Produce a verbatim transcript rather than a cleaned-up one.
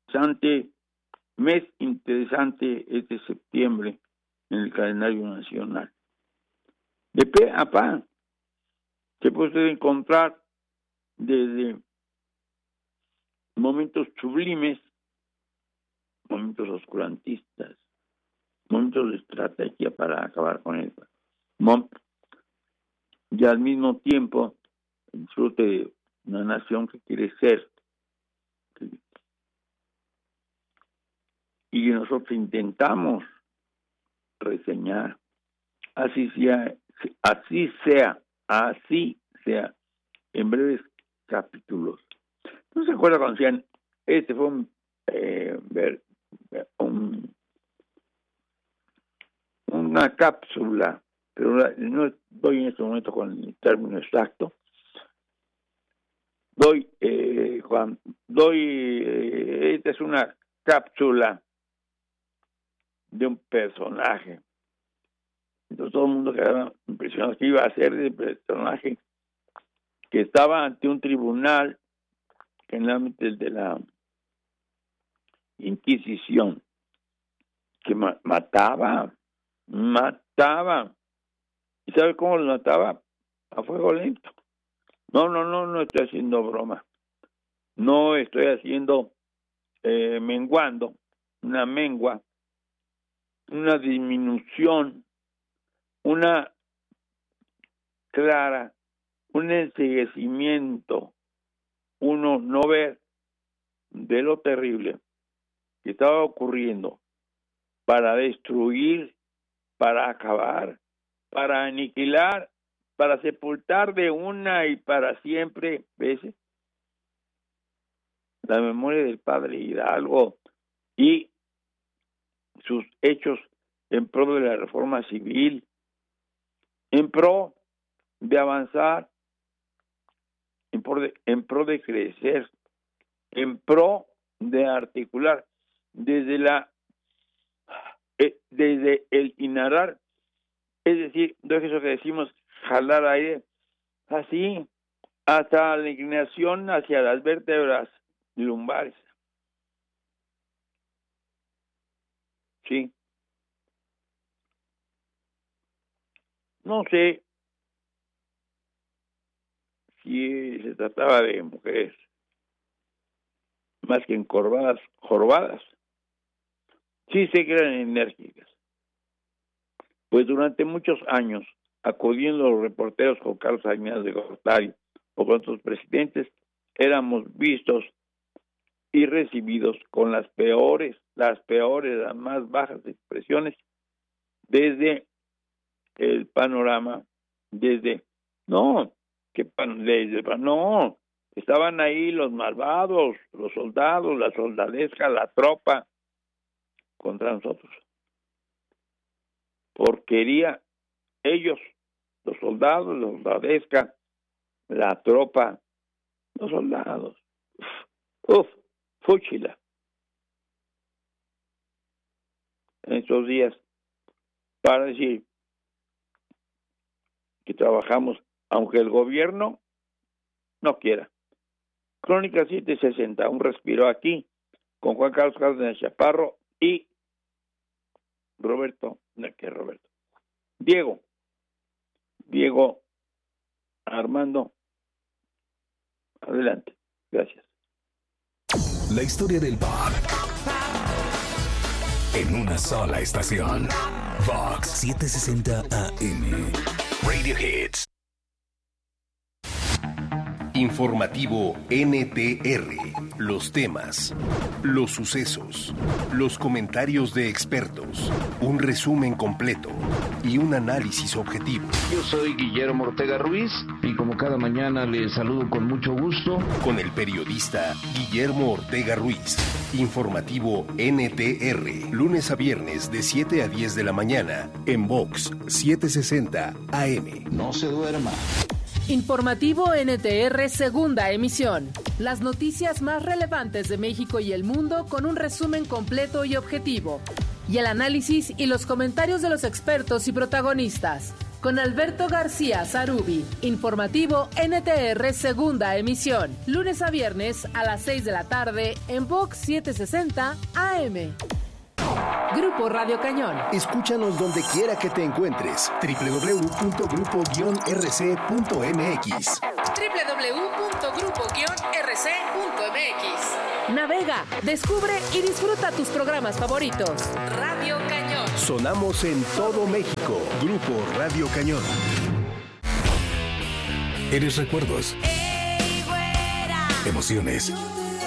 interesante, mes interesante este septiembre en el calendario nacional. De pe a pa se puede encontrar desde momentos sublimes, momentos oscurantistas, momentos de estrategia para acabar con él, y al mismo tiempo disfrute de una nación que quiere ser, y nosotros intentamos reseñar, así sea, así sea, así sea, en breves capítulos. ¿No se acuerda cuando decían, este fue un, eh, ver, un una cápsula, pero no doy en este momento con el término exacto, doy, eh, Juan, doy, eh, esta es una cápsula de un personaje. Entonces todo el mundo quedaba impresionado que iba a ser el personaje que estaba ante un tribunal, generalmente el de la Inquisición, que ma- mataba, mataba. ¿Y sabe cómo lo mataba? A fuego lento. No, no, no, no estoy haciendo broma. No estoy haciendo eh, menguando, una mengua, una disminución, una clara, un enceguecimiento, uno no ver de lo terrible que estaba ocurriendo para destruir, para acabar, para aniquilar, para sepultar de una y para siempre, ¿ves? La memoria del padre Hidalgo y sus hechos en pro de la reforma civil, en pro de avanzar, en pro de, en pro de crecer, en pro de articular desde la eh, desde el inhalar, es decir, de eso que decimos jalar aire, así hasta la inclinación hacia las vértebras lumbares. Sí. No sé si se trataba de mujeres más que encorvadas, jorbadas. Sí sé que eran enérgicas. Pues durante muchos años, acudiendo los reporteros con Carlos Salinas de Gortari o con otros presidentes, éramos vistos y recibidos con las peores, las peores, las más bajas expresiones desde el panorama, desde, no, que pan, desde, no, estaban ahí los malvados, los soldados, la soldadesca, la tropa contra nosotros. Porquería, ellos, los soldados, la soldadesca, la tropa, los soldados, uf, fúchila. En estos días, para decir que trabajamos, aunque el gobierno no quiera. Crónica siete sesenta, un respiro aquí, con Juan Carlos Cárdenas Chaparro y Roberto, no, que Roberto, Diego, Diego Armando, adelante, gracias. La historia del pop en una sola estación. Vox setecientos sesenta A M. Radio Hits. Informativo N T R. Los temas, los sucesos, los comentarios de expertos, un resumen completo y un análisis objetivo. Yo soy Guillermo Ortega Ruiz y como cada mañana les saludo con mucho gusto. Con el periodista Guillermo Ortega Ruiz. Informativo N T R. Lunes a viernes de siete a diez de la mañana en Vox setecientos sesenta A M. No se duerma. Informativo N T R, segunda emisión. Las noticias más relevantes de México y el mundo con un resumen completo y objetivo. Y el análisis y los comentarios de los expertos y protagonistas. con Alberto García Zarubi. Informativo N T R segunda emisión. Lunes a viernes a las seis de la tarde en Vox setecientos sesenta A M. Grupo Radio Cañón. Escúchanos donde quiera que te encuentres. doble u doble u doble u punto grupo guion r c punto m x. doble u doble u doble u punto grupo guion r c punto m x. Navega, descubre y disfruta tus programas favoritos. Radio Cañón. Sonamos en todo México. Grupo Radio Cañón. Eres recuerdos, emociones,